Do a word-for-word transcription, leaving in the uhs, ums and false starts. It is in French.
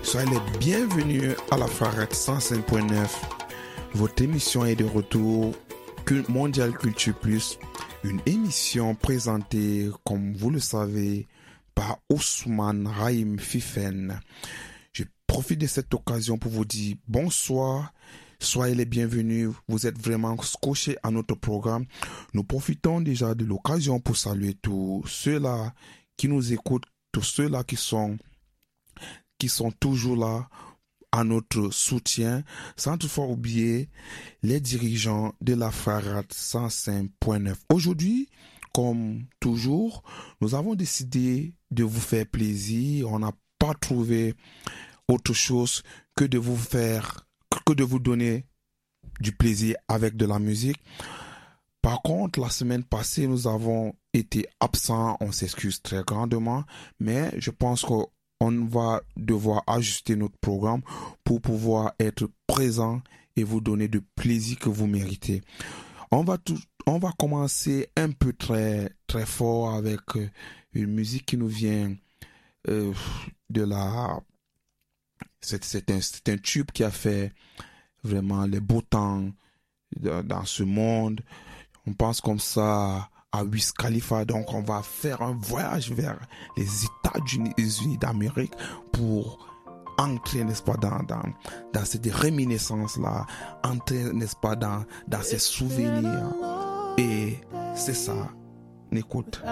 Soyez les bienvenus à la Farette cent cinq point neuf. Votre émission est de retour, Mondial Culture Plus, une émission présentée, comme vous le savez, par Ousmane Rahim Fifen. Je profite de cette occasion pour vous dire bonsoir. Soyez les bienvenus, vous êtes vraiment scotchés à notre programme. Nous profitons déjà de l'occasion pour saluer tous ceux-là qui nous écoutent, tous ceux-là qui sont, qui sont toujours là à notre soutien, sans toutefois oublier les dirigeants de la Farette cent cinq point neuf. Aujourd'hui, comme toujours, nous avons décidé de vous faire plaisir. On n'a pas trouvé autre chose que de vous faire, que de vous donner du plaisir avec de la musique. Par contre, la semaine passée, nous avons été absents. On s'excuse très grandement, mais je pense qu'on va devoir ajuster notre programme pour pouvoir être présent et vous donner le plaisir que vous méritez. On va tout, on va commencer un peu très, très fort avec une musique qui nous vient euh, de la... C'est, c'est, un, c'est un tube qui a fait vraiment les beaux temps dans, dans ce monde. On pense comme ça à Wiz Khalifa, donc on va faire un voyage vers les États-Unis d'Amérique pour entrer, n'est-ce pas, dans, dans, dans cette réminiscence-là, entrer, n'est-ce pas, dans, dans ces souvenirs. Et c'est ça. On écoute.